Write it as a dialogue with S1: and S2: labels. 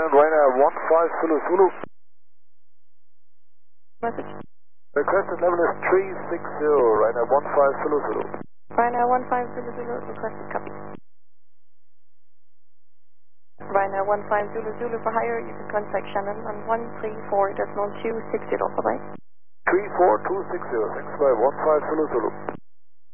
S1: Shannon, Ryanair 15 Zulu Zulu.
S2: Message.
S1: Requested level is 360, Ryanair 15 Zulu Zulu.
S2: Ryanair 15 Zulu Zulu, requested copy. Ryanair 15 Zulu Zulu for hire, you can contact Shannon on 134.260, bye-bye.
S1: 34260, 6515 Zulu Zulu.